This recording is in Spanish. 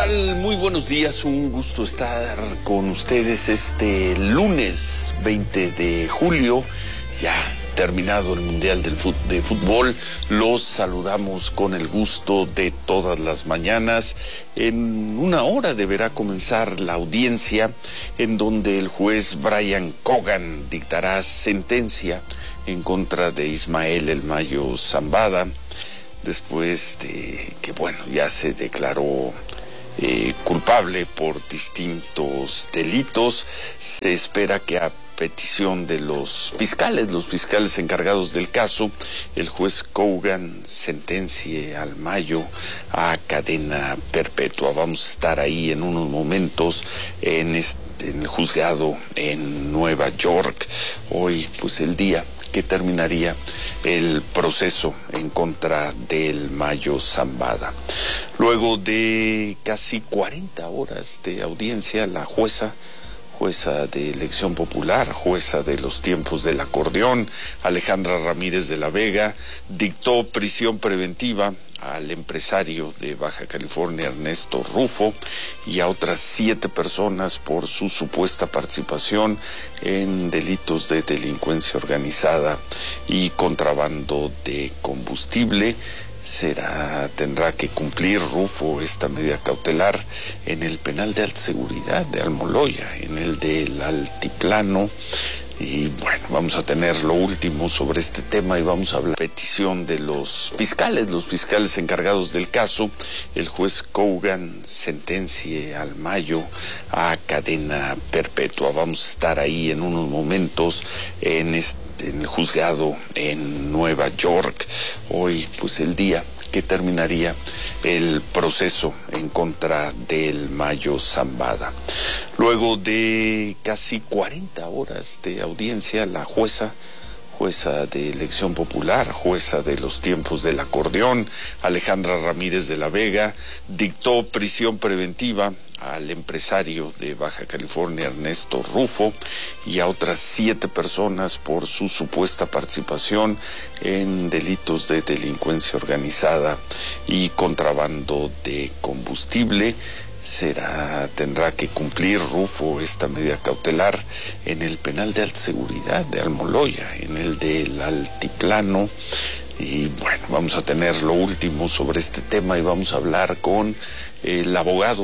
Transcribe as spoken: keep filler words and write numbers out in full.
tal? Muy buenos días, un gusto estar con ustedes este lunes veinte de julio, ya terminado el Mundial del fut- de Fútbol. Los saludamos con el gusto de todas las mañanas. En una hora deberá comenzar la audiencia en donde el juez Brian Cogan dictará sentencia en contra de Ismael El Mayo Zambada, después de que, bueno, ya se declaró eh, culpable por distintos delitos. Se espera que a petición de los fiscales, los fiscales encargados del caso, el juez Cogan sentencie al Mayo a cadena perpetua. Vamos a estar ahí en unos momentos en, este, en el juzgado en Nueva York. Hoy, pues, el día que terminaría el proceso en contra del Mayo Zambada. Luego de casi cuarenta horas de audiencia, la jueza, jueza de elección popular, jueza de los tiempos del acordeón, Alejandra Ramírez de la Vega, dictó prisión preventiva al empresario de Baja California, Ernesto Rufo, y a otras siete personas por su supuesta participación en delitos de delincuencia organizada y contrabando de combustible. Será, tendrá que cumplir Rufo esta medida cautelar en el penal de alta seguridad de Almoloya, en el del Altiplano. Y bueno, vamos a tener lo último sobre este tema y vamos a hablar de la petición de los fiscales, los fiscales encargados del caso. El juez Cogan sentencie al Mayo a cadena perpetua. Vamos a estar ahí en unos momentos en este, en el juzgado en Nueva York. Hoy, pues, el día que terminaría el proceso en contra del Mayo Zambada. Luego de casi cuarenta horas de audiencia, la jueza, jueza de elección popular, jueza de los tiempos del acordeón, Alejandra Ramírez de la Vega, dictó prisión preventiva al empresario de Baja California, Ernesto Rufo, y a otras siete personas por su supuesta participación en delitos de delincuencia organizada y contrabando de combustible. Será, tendrá que cumplir Rufo esta medida cautelar en el penal de alta seguridad de Almoloya, en el del Altiplano. Y bueno, vamos a tener lo último sobre este tema y vamos a hablar con el abogado